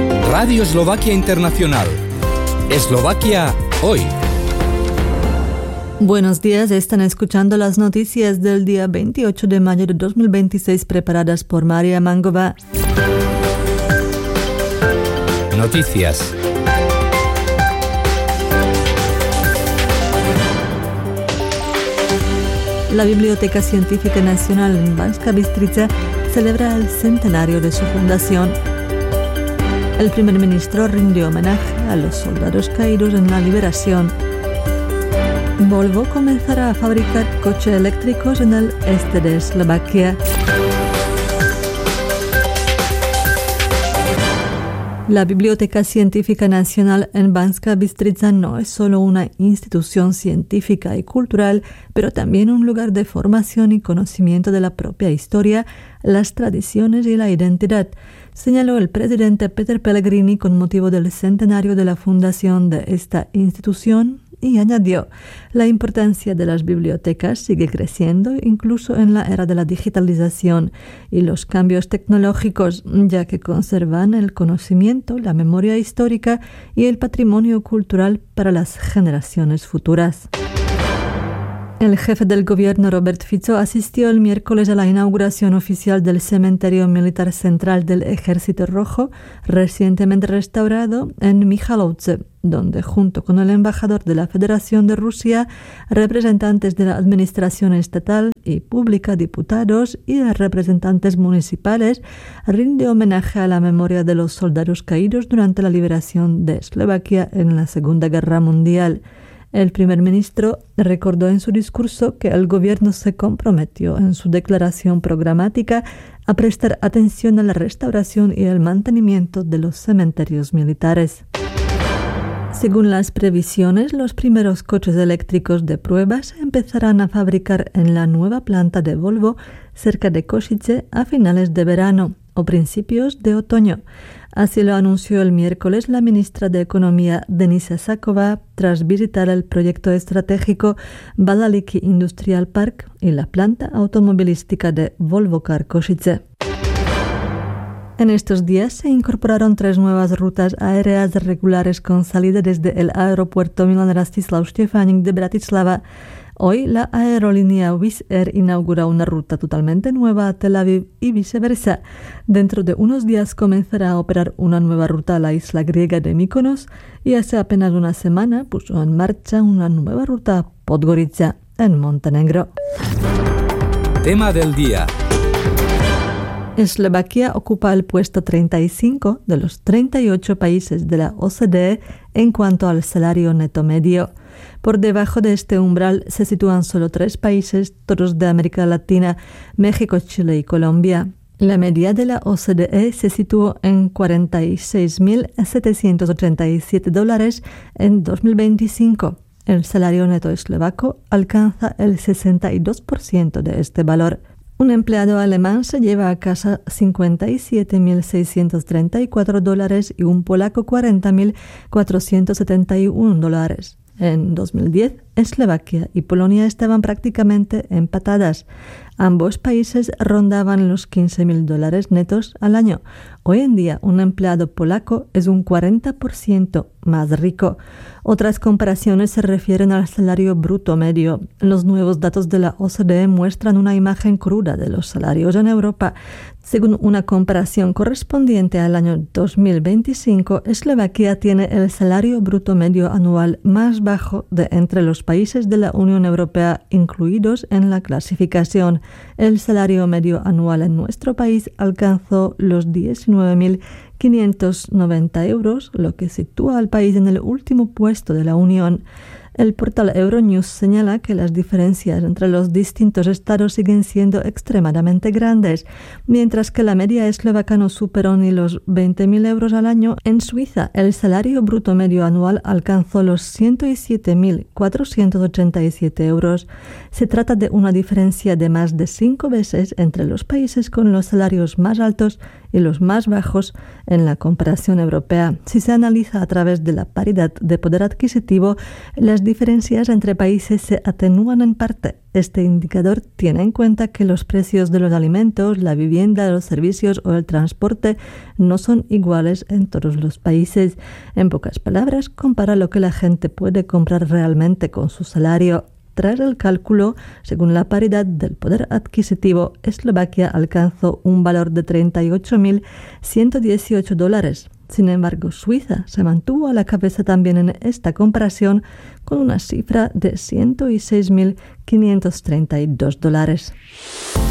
Radio Eslovaquia Internacional. Eslovaquia hoy. Buenos días, están escuchando las noticias del día 28 de mayo de 2026 preparadas por María Mangova. Noticias. La Biblioteca Científica Nacional en Banska Bystrica celebra el centenario de su fundación. El primer ministro rindió homenaje a los soldados caídos en la liberación. Volvo comenzará a fabricar coches eléctricos en el este de Eslovaquia. La Biblioteca Científica Nacional en Banska Bystrica no es solo una institución científica y cultural, pero también un lugar de formación y conocimiento de la propia historia, las tradiciones y la identidad, señaló el presidente Peter Pellegrini con motivo del centenario de la fundación de esta institución. Y añadió, la importancia de las bibliotecas sigue creciendo incluso en la era de la digitalización y los cambios tecnológicos, ya que conservan el conocimiento, la memoria histórica y el patrimonio cultural para las generaciones futuras. El jefe del gobierno, Robert Fico, asistió el miércoles a la inauguración oficial del Cementerio Militar Central del Ejército Rojo, recientemente restaurado en Michalovce, donde junto con el embajador de la Federación de Rusia, representantes de la administración estatal y pública, diputados y representantes municipales, rinde homenaje a la memoria de los soldados caídos durante la liberación de Eslovaquia en la Segunda Guerra Mundial. El primer ministro recordó en su discurso que el gobierno se comprometió en su declaración programática a prestar atención a la restauración y el mantenimiento de los cementerios militares. Según las previsiones, los primeros coches eléctricos de prueba se empezarán a fabricar en la nueva planta de Volvo cerca de Košice a finales de verano o principios de otoño. Así lo anunció el miércoles la ministra de Economía, Denisa Sáková, tras visitar el proyecto estratégico Badaliki Industrial Park y la planta automovilística de Volvo Car Košice. En estos días se incorporaron 3 nuevas rutas aéreas regulares con salida desde el aeropuerto Milan Rastislav Štefánik de Bratislava. Hoy la aerolínea Wizz Air inaugura una ruta totalmente nueva a Tel Aviv y viceversa. Dentro de unos días comenzará a operar una nueva ruta a la isla griega de Mykonos y hace apenas una semana puso en marcha una nueva ruta a Podgorica, en Montenegro. Tema del día. Eslovaquia ocupa el puesto 35 de los 38 países de la OCDE en cuanto al salario neto medio. Por debajo de este umbral se sitúan solo 3 países, todos de América Latina, México, Chile y Colombia. La media de la OCDE se situó en $46.787 en 2025. El salario neto eslovaco alcanza el 62% de este valor. Un empleado alemán se lleva a casa $57.634 y un polaco $40.471. En 2010, Eslovaquia y Polonia estaban prácticamente empatadas. Ambos países rondaban los $15.000 netos al año. Hoy en día, un empleado polaco es un 40% más rico. Otras comparaciones se refieren al salario bruto medio. Los nuevos datos de la OCDE muestran una imagen cruda de los salarios en Europa. Según una comparación correspondiente al año 2025, Eslovaquia tiene el salario bruto medio anual más bajo de entre los países de la Unión Europea incluidos en la clasificación. El salario medio anual en nuestro país alcanzó los 19.590 euros, lo que sitúa al país en el último puesto de la Unión. El portal Euronews señala que las diferencias entre los distintos estados siguen siendo extremadamente grandes. Mientras que la media eslovaca no superó ni los 20.000 euros al año, en Suiza el salario bruto medio anual alcanzó los 107.487 euros. Se trata de una diferencia de más de 5 veces entre los países con los salarios más altos y los más bajos en la comparación europea. Si se analiza a través de la paridad de poder adquisitivo, las diferencias entre países se atenúan en parte. Este indicador tiene en cuenta que los precios de los alimentos, la vivienda, los servicios o el transporte no son iguales en todos los países. En pocas palabras, compara lo que la gente puede comprar realmente con su salario. Tras el cálculo, según la paridad del poder adquisitivo, Eslovaquia alcanzó un valor de $30.118. Sin embargo, Suiza se mantuvo a la cabeza también en esta comparación con una cifra de $106.532.